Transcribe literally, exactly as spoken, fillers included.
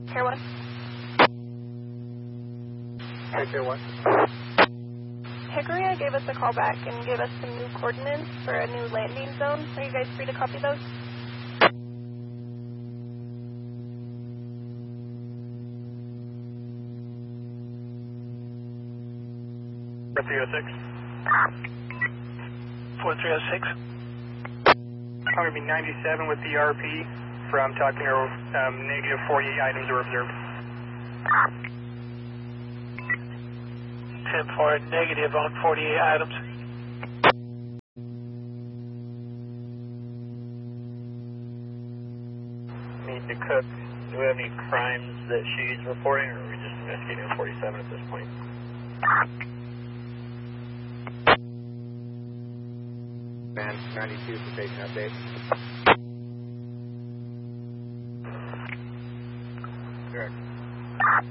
Care one. Hey, Care one. Hickory gave us a call back and gave us some new coordinates for a new landing zone. Are you guys free to copy those? three oh six. four three oh six. I'm going to be ninety-seven with the R P from talking to um, negative forty-eight items are observed. ten four, negative on forty-eight items. Need to cook. Do we have any crimes that she's reporting, or are we just investigating forty-seven at this point? Man, ninety-two for taking update. Correct.